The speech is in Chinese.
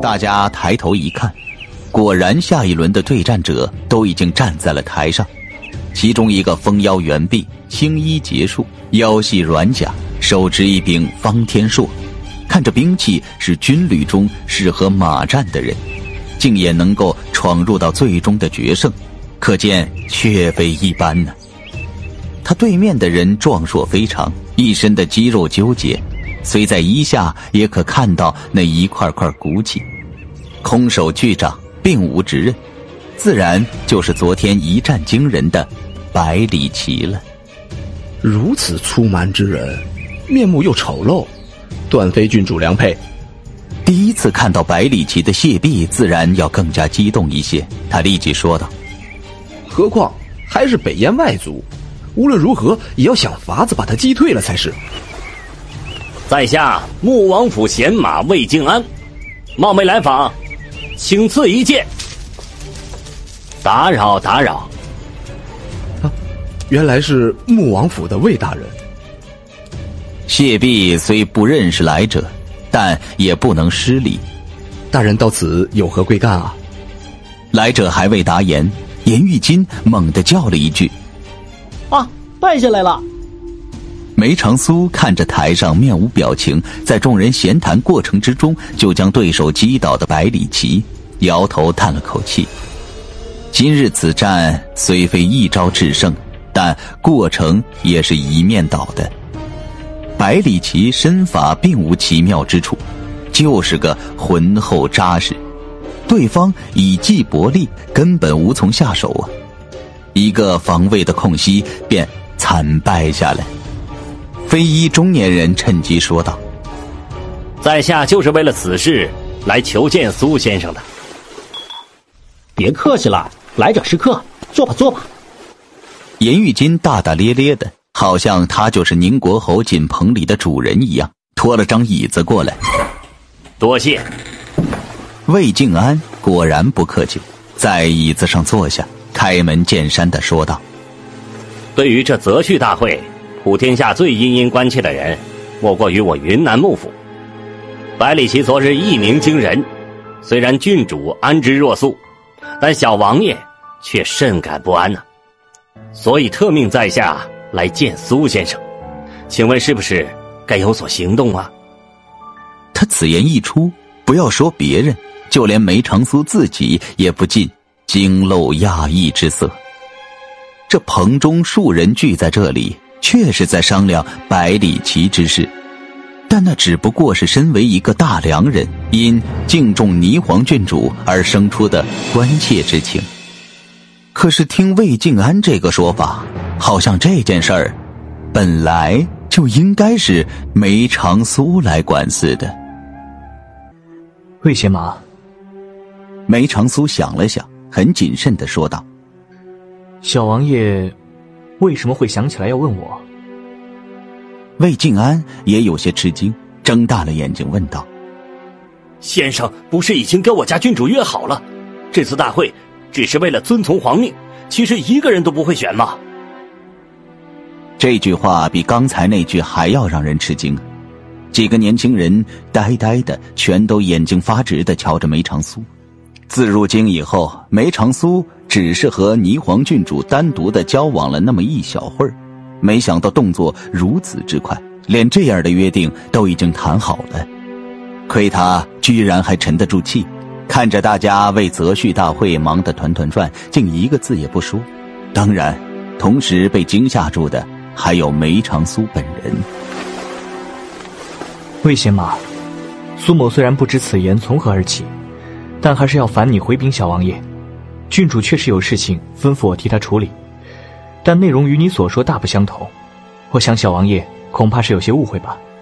大家抬头一看，果然下一轮的对战者都已经站在了台上。其中一个丰腰圆臂，青衣结束，腰系软甲，手执一柄方天硕，看着兵器是军旅中适合马战的人，竟也能够闯入到最终的决胜，可见确非一般呢。他对面的人壮硕非常，一身的肌肉纠结，虽在衣下也可看到那一块块骨气，空手巨掌，并无直刃，自然就是昨天一战惊人的百里奇了。 如此粗蛮之人，面目又丑陋，断非郡主良配。 第一次看到百里奇的谢臂，自然要更加激动一些。他立即说道： 何况还是北燕外族，无论如何也要想法子把他击退了才是。 在下穆王府贤马魏敬安，冒昧来访，请赐一剑。打扰打扰。 原来是穆王府的魏大人。 谢弼虽不认识来者，但也不能失礼。 大人到此有何贵干啊？ 来者还未答言，颜玉金猛地叫了一句： 啊，败下来了。 梅长苏看着台上面无表情，在众人闲谈过程之中就将对手击倒的百里奇，摇头叹了口气。今日此战虽非一招制胜，但过程也是一面倒的。百里奇身法并无奇妙之处，就是个浑厚扎实，对方以技薄利，根本无从下手啊！一个防卫的空隙，便惨败下来。非裔中年人趁机说道： 在下就是为了此事来求见苏先生的。 别客气了，来者是客，坐吧坐吧。 颜玉金大大咧咧的，好像他就是宁国侯锦棚里的主人一样，拖了张椅子过来。 多谢。 魏敬安果然不客气，在椅子上坐下，开门见山地说道： 对于这择婿大会，普天下最殷殷关切的人，莫过于我云南幕府。百里奇昨日一鸣惊人，虽然郡主安之若素，但小王爷却甚感不安所以特命在下来见苏先生，请问是不是该有所行动啊？ 他此言一出，不要说别人，就连梅长苏自己也不禁惊露讶异之色。这棚中数人聚在这里，确实在商量百里奇之事，但那只不过是身为一个大梁人，因敬重霓凰郡主而生出的关切之情。可是听魏敬安这个说法，好像这件事儿本来就应该是梅长苏来管似的。 魏贤马， 梅长苏想了想，很谨慎地说道： 小王爷为什么会想起来要问我？ 魏敬安也有些吃惊，睁大了眼睛问道： 先生不是已经跟我家郡主约好了，这次大会只是为了遵从皇命，其实一个人都不会选吗？ 这句话比刚才那句还要让人吃惊。几个年轻人呆呆的，全都眼睛发直的瞧着梅长苏。自入京以后，梅长苏只是和霓凰郡主单独的交往了那么一小会儿，没想到动作如此之快，连这样的约定都已经谈好了。亏他居然还沉得住气，看着大家为择婿大会忙得团团转，竟一个字也不说。当然，同时被惊吓住的还有梅长苏本人。 魏贤马，苏某虽然不知此言从何而起，但还是要烦你回禀小王爷，郡主确实有事情吩咐我替他处理，但内容与你所说大不相同，我想小王爷恐怕是有些误会吧。